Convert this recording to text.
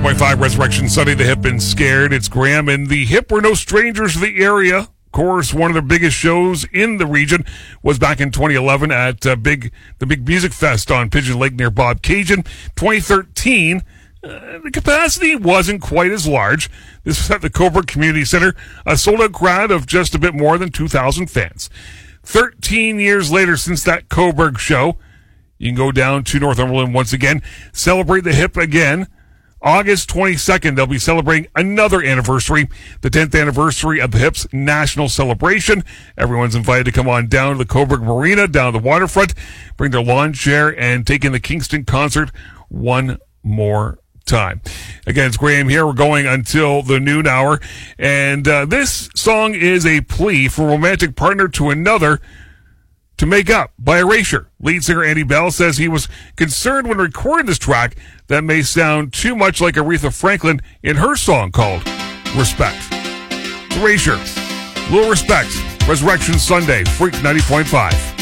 90.5 Resurrection Sunday, the Hip and Scared. It's Graham, and the Hip were no strangers to the area. Of course, one of their biggest shows in the region was back in 2011 at the Big Music Fest on Pigeon Lake near Bob Cajun. 2013, the capacity wasn't quite as large. This was at the Cobourg Community Center, a sold-out crowd of just a bit more than 2,000 fans. 13 years later since that Cobourg show, you can go down to Northumberland once again, celebrate the Hip again. August 22nd, they'll be celebrating another anniversary, the 10th anniversary of the Hip's national celebration. Everyone's invited to come on down to the Cobourg Marina, down to the waterfront, bring their lawn chair, and take in the Kingston concert one more time. Again, it's Graham here. We're going until the noon hour. And this song is a plea for a romantic partner to another to make up by Erasure. Lead singer Andy Bell says he was concerned when recording this track that may sound too much like Aretha Franklin in her song called Respect. Erasure. Little Respect. Resurrection Sunday. Freak 90.5.